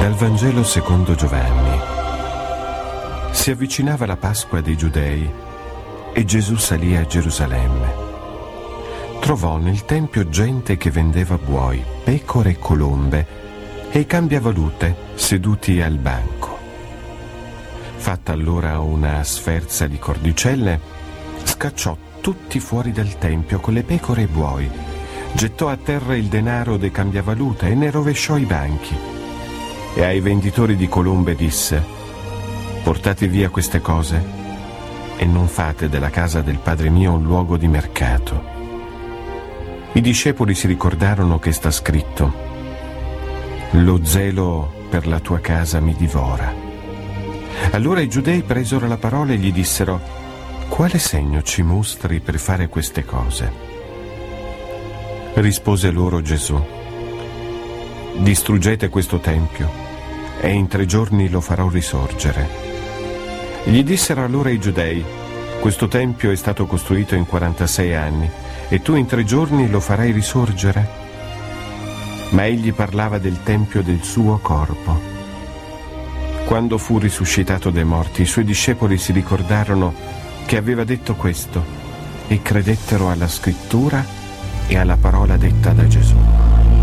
Dal Vangelo secondo Giovanni. Si avvicinava la Pasqua dei Giudei e Gesù salì a Gerusalemme. Trovò nel tempio gente che vendeva buoi, pecore e colombe e i cambiavalute seduti al banco. Fatta allora una sferza di cordicelle, scacciò tutti fuori dal tempio con le pecore e i buoi, gettò a terra il denaro dei cambiavalute e ne rovesciò i banchi. E ai venditori di colombe disse: portate via queste cose e non fate della casa del Padre mio un luogo di mercato. I discepoli si ricordarono che sta scritto: lo zelo per la tua casa mi divora. Allora i giudei presero la parola e gli dissero: quale segno ci mostri per fare queste cose? Rispose loro Gesù: distruggete questo tempio e in 3 giorni lo farò risorgere. Gli dissero allora i giudei: questo tempio è stato costruito in 46 anni e tu in 3 giorni lo farai risorgere? Ma egli parlava del tempio del suo corpo. Quando fu risuscitato dai morti, i suoi discepoli si ricordarono che aveva detto questo e credettero alla scrittura e alla parola detta da Gesù.